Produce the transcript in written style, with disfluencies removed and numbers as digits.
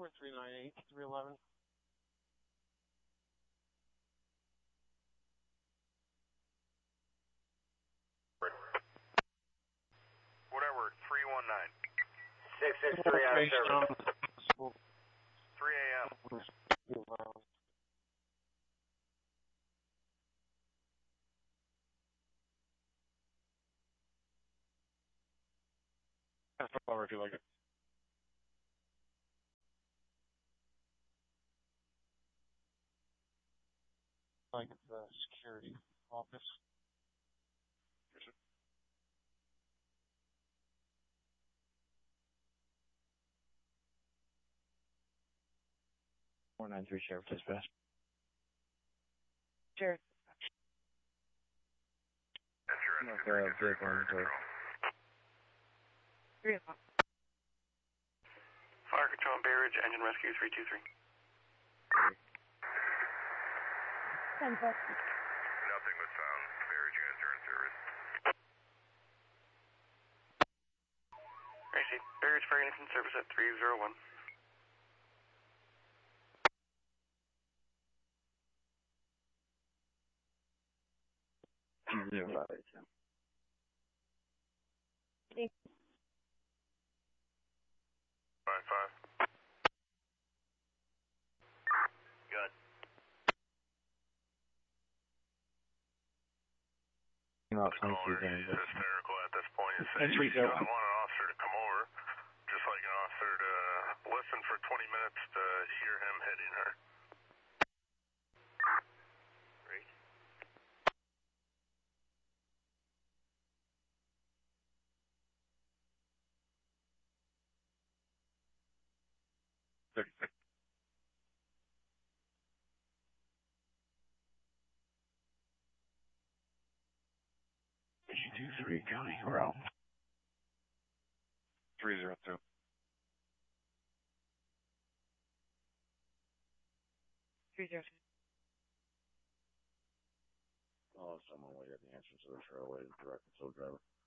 4398-311. Whatever, 319. 663 out of service. 3 a.m. That's over if you like it. Like it's the security office. 493 Sheriff Dispatch. Sheriff. Vehicle inventory. 3 o'clock. Fire control on Bay Ridge, engine rescue 323. 10 bucks. Nothing was found. Bay Ridge units are in service. Gracie, Bay Ridge fire units in service at 301. Thank you. 5-5. Good. Not The caller is hysterical at this point. He says he doesn't want an officer to come over, just like an officer to listen for 20 minutes to hear him hitting her. Great. G23 County Route. 302. Oh, someone waited at the entrance of the trailway to direct the tow driver.